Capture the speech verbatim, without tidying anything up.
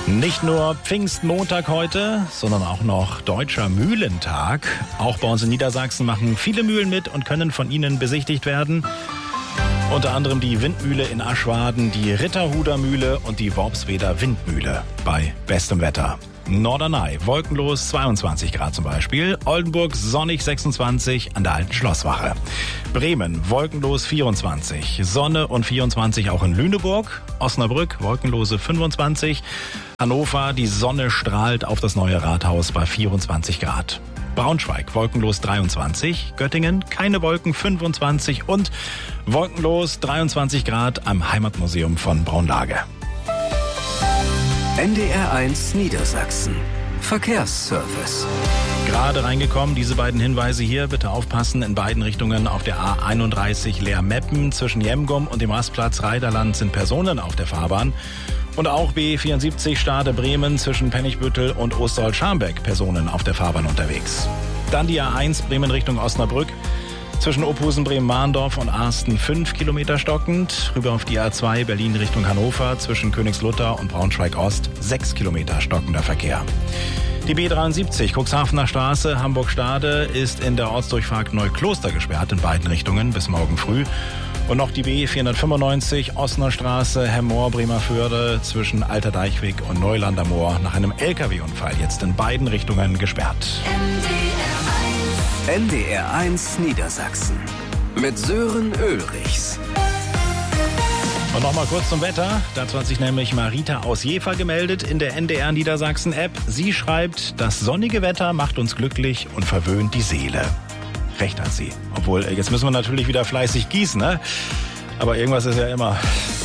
Nicht nur Pfingstmontag heute, sondern auch noch Deutscher Mühlentag. Auch bei uns in Niedersachsen machen viele Mühlen mit und können von ihnen besichtigt werden. Unter anderem die Windmühle in Aschwaden, die Ritterhuder Mühle und die Worpsweder Windmühle bei bestem Wetter. Norderney, wolkenlos zweiundzwanzig Grad zum Beispiel. Oldenburg sonnig sechsundzwanzig an der alten Schlosswache. Bremen wolkenlos vierundzwanzig. Sonne und vierundzwanzig auch in Lüneburg. Osnabrück wolkenlose fünfundzwanzig. Hannover, die Sonne strahlt auf das neue Rathaus bei vierundzwanzig Grad. Braunschweig wolkenlos dreiundzwanzig. Göttingen keine Wolken fünfundzwanzig und wolkenlos dreiundzwanzig Grad am Heimatmuseum von Braunlage. N D R eins Niedersachsen. Verkehrsservice. Gerade reingekommen, diese beiden Hinweise hier, bitte aufpassen, in beiden Richtungen auf der A einunddreißig Leer-Meppen zwischen Jemgum und dem Rastplatz Reiderland sind Personen auf der Fahrbahn. Und auch B vierundsiebzig Stade Bremen zwischen Pennigbüttel und Osterholz-Scharmbeck Personen auf der Fahrbahn unterwegs. Dann die A eins Bremen Richtung Osnabrück. Zwischen Ophusen, Bremen-Mahndorf und Arsten fünf Kilometer stockend. Rüber auf die A zwei Berlin Richtung Hannover zwischen Königslutter und Braunschweig-Ost sechs Kilometer stockender Verkehr. Die B dreiundsiebzig Cuxhavener Straße Hamburg-Stade ist in der Ortsdurchfahrt Neukloster gesperrt in beiden Richtungen bis morgen früh. Und noch die B vierhundertfünfundneunzig Osner Straße Hemmoor Bremerförde zwischen Alter Deichweg und Neulander Moor nach einem L K W-Unfall jetzt in beiden Richtungen gesperrt. N D R eins Niedersachsen mit Sören Ulrichs. Und nochmal kurz zum Wetter. Dazu hat sich nämlich Marita aus Jever gemeldet in der N D R Niedersachsen App. Sie schreibt, das sonnige Wetter macht uns glücklich und verwöhnt die Seele. Recht hat sie. Obwohl, jetzt müssen wir natürlich wieder fleißig gießen, ne? Aber irgendwas ist ja immer.